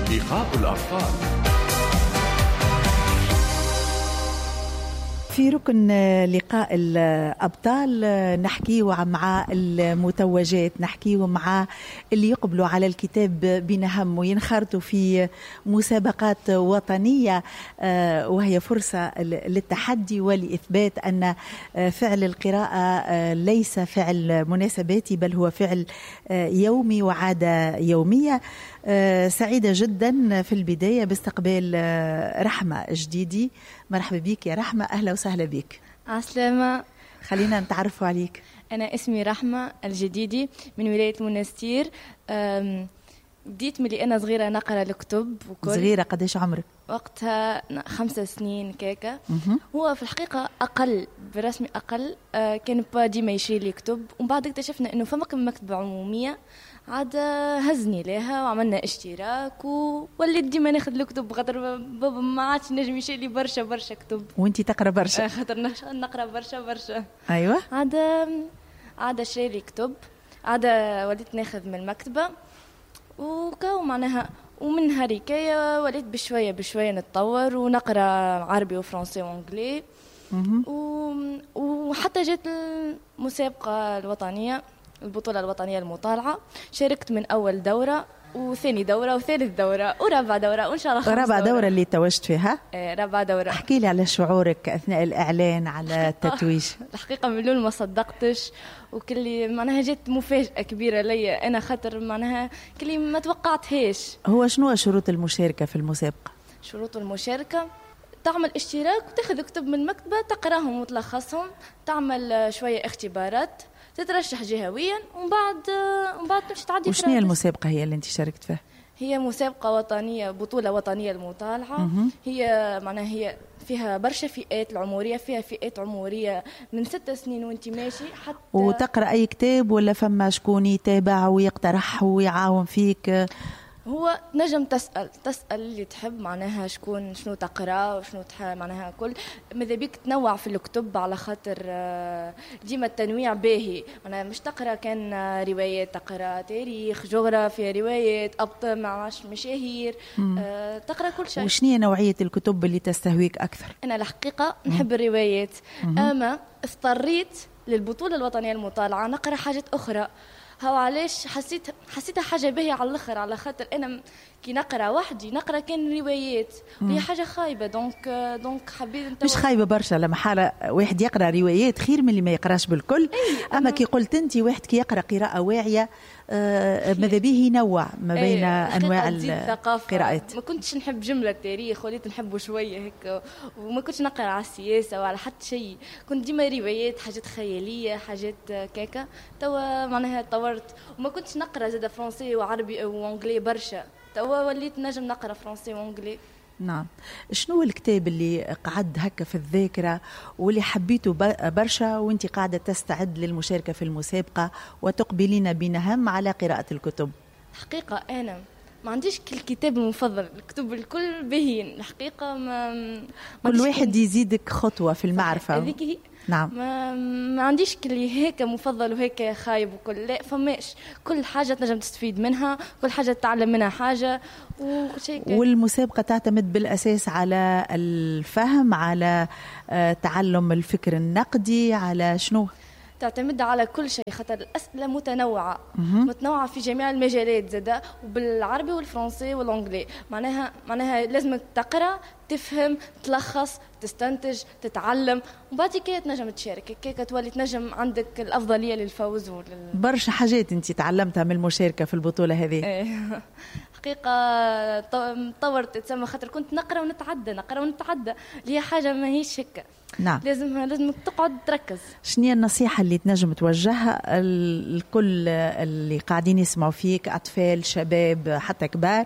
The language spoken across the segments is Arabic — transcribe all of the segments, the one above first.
لقاء الأطفال. في ركن لقاء الأبطال نحكيه مع المتوجات، نحكيه مع اللي يقبلوا على الكتاب بنهم وينخرطوا في مسابقات وطنية، وهي فرصة للتحدي ولإثبات أن فعل القراءة ليس فعل مناسباتي بل هو فعل يومي وعادة يومية. سعيدة جدا في البداية باستقبال رحمة جديدي. مرحبا بك يا رحمة، أهلا وسهلا بك. عسلامة. خلينا نتعرفوا عليك. أنا اسمي رحمة الجديدي من ولاية المنستير. بديت ملي أنا صغيرة نقرأ الكتب وكل. صغيرة قديش عمرك؟ وقتها 5 سنين كيكا. هو في الحقيقة أقل برسمي أقل. كان با ديما يشري لي كتب، ومن بعد اكتشفنا إنه فما مكتبة عمومية عاد هزني لها وعملنا اشتراك ووليت ديما ناخذ الكتب بخاطر بابا ما عادش نجم يشري لي برشا كتب. وانتي تقرا برشا؟ خاطر نقرا برشا. ايوه. عاد شري لي كتب، عاد وليت ناخذ من المكتبه وكاو معناها. ومن هاريكايا وليت بشويه نتطور ونقرا عربي وفرنسي وانجلي. وحتى جات المسابقه الوطنيه، البطولة الوطنية المطالعة، شاركت من أول دورة وثاني دورة وثالث دورة ورابع دورة وإن شاء الله 5 رابع دورة اللي توجت فيها. رابع دورة. احكي لي على شعورك أثناء الإعلان على التتويج. الحقيقة من الأول ما صدقتش، وكلي معناها جت مفاجأة كبيرة لي أنا، خاطر معناها كلي ما توقعتهاش. هو شنو شروط المشاركة في المسابقة؟ شروط المشاركة تعمل اشتراك وتاخذ كتب من المكتبة تقراهم وتلخصهم، تعمل شوية اختبارات، تترشح جهويا، ومن بعد تمشي تعدي. وشنو هي المسابقة هي اللي انت شاركت فيها؟ هي مسابقة وطنية، بطولة وطنية المطالعة. هي معناها هي فيها برشا فئات العمرية، فيها فئات عمرية من 6 سنين وانت ماشي حتى. وتقرأ أي كتاب ولا فما شكون يتابع ويقترح ويعاون فيك؟ هو نجم تسأل اللي تحب معناها شنو تقرأ وشنو معناها كل. ماذا بيك تنوع في الكتب على خاطر ديما التنويع باهي. أنا مش تقرأ كان روايات، تقرأ تاريخ، جغرافيا، روايات، أبطال مع مشاهير، تقرأ كل شيء. وشنية نوعية الكتب اللي تستهويك أكثر؟ أنا الحقيقة نحب الروايات، أما اضطريت للبطولة الوطنية المطالعة نقرأ حاجات أخرى. هو علاش حسيتها حاجة باهية على الآخر، على خاطر أنا كي نقرأ وحدي نقرأ كان روايات وهي حاجة خايبة. دونك حبيت مش خايبة برشا، لما حالة واحد يقرأ روايات خير من اللي ما يقراش بالكل. أما كي قلت أنت واحد كي يقرأ قراءة واعية ماذا به ينوع ما بين أنواع القراءات. ما كنتش نحب جملة التاريخ، وليت نحبه شوية هيك، وما كنتش نقرأ على السياسة وعلى حتى شيء. كنت ديما روايات، حاجات خيالية، حاجات كيكا. توا معناها تطورت وما كنتش نقرأ زاد فرنسي وعربي وانجلي برشا. توا وليت نجم نقرأ فرنسي وانجلي. نعم. شنو الكتاب اللي قعد هكا في الذاكرة واللي حبيته برشا وانت قاعدة تستعد للمشاركة في المسابقة وتقبلين بنهم على قراءة الكتب؟ حقيقة أنا ما عنديش كل كتاب مفضل، الكتب الكل باهين الحقيقة. كل واحد يزيدك خطوة في المعرفة. هذيك هي. نعم. ما عنديش كل هيك مفضل وهيك خايب وكل، لا فماش. كل حاجة تنجم تستفيد منها، كل حاجة تتعلم منها حاجة وكل شيء. والمسابقة تعتمد بالأساس على الفهم، على تعلم الفكر النقدي، على شنو؟ تعتمد على كل شيء، خاطر الأسئلة متنوعة في جميع المجالات زادا، وبالعربي والفرنسي والانجلي. معناها لازمك تقرأ، تفهم، تلخص، تستنتج، تتعلم، وبعد كده تنجم تشارك. كيك تولي تنجم عندك الأفضلية للفوز برشا حاجات انت تعلمتها من المشاركة في البطولة هذه. حقيقة طورت تسمى، خاطر كنت نقرأ ونتعدى اللي هي حاجة ما هيش هيك. نعم. لازم تقعد تركز. شنو النصيحة اللي تنجم توجهها الكل اللي قاعدين يسمعوا فيك، أطفال، شباب، حتى كبار،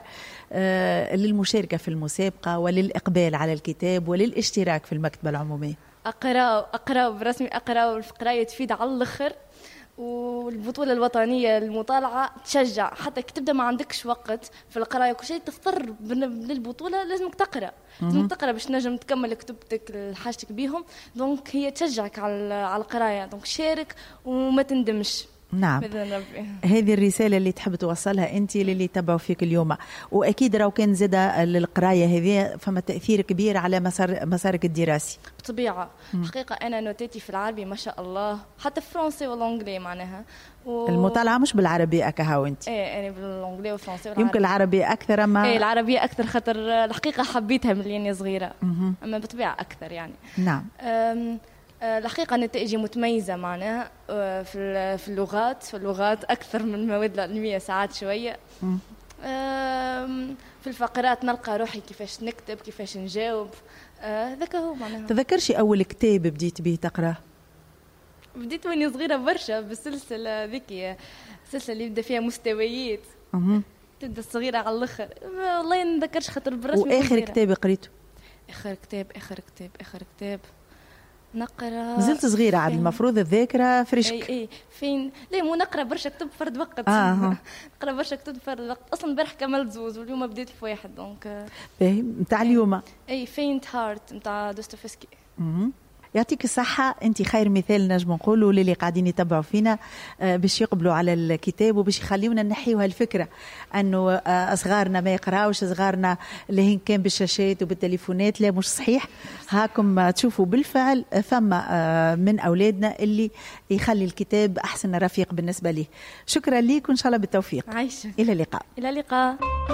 للمشاركة في المسابقة وللإقبال على الكتاب وللاشتراك في المكتبة العمومية؟ أقرأ برسمي، أقرأ القراية تفيد على الآخر. والبطولة الوطنية المطالعة تشجع، حتى كي تبدأ ما عندكش وقت في القراءة كل شيء تضطر للبطولة لازمك تقرأ. لازم تقرأ باش نجم تكمل كتبتك حاجتك بيهم. دونك هي تشجعك على القراءة. دونك شارك وما تندمش. نعم. بإذن ربي. هذه الرسالة اللي تحب توصلها أنت للي تبعوا فيك اليوم، وأكيد لو كان زادة للقراية هذه فما تأثير كبير على مسارك الدراسي. بطبيعة. حقيقة أنا نوتاتي في العربي ما شاء الله، حتى فرنسي والانجلي معناها. المطالعة مش بالعربي أكهو أنت؟ إيه أنا بالانجلي والفرنسي والعربي. يمكن العربي أكثر أما إيه العربية أكثر، خاطر الحقيقة حبيتها من اللي صغيرة. أما بطبيعة أكثر يعني. نعم. الحقيقة نتائجي متميزة معناها في اللغات أكثر من المواد العلمية ساعات شوية. في الفقرات نلقى روحي كيفاش نكتب كيفاش نجاوب. ذاك هو معناها. تذكرش أول كتاب بديت به تقرأ؟ بديت واني صغيرة برشا بالسلسلة ذيك، السلسلة اللي يبدا فيها مستويات. تبدا صغيرة على الآخر، والله ما نذكرش خاطر برسمي. وآخر كتاب قريته؟ آخر كتاب نقرا. زلت صغيرة عاد المفروض الذاكرة فريشك. اي فين لا مو نقرا برشا كتب فرد وقت. نقرا برشا كتب فرد وقت، اصلا البارح كملت زوز واليوم بديت في واحد دونك. باهي نتاع اليوم. اي فينت هارت نتاع دوستويفسكي. يعطيك الصحة، أنت خير مثال نجم نقولوا للي قاعدين يتبعوا فينا باش يقبلوا على الكتاب وباش يخليونا نحيوا هالفكرة أنه أصغارنا ما يقراوش، أصغارنا اللي هن كان بالشاشات وبالتليفونات. لا مش صحيح، هاكم تشوفوا بالفعل فما من أولادنا اللي يخلي الكتاب أحسن رفيق بالنسبة ليه. شكرا ليك وإن شاء الله بالتوفيق. عايشة. إلى اللقاء. إلى اللقاء.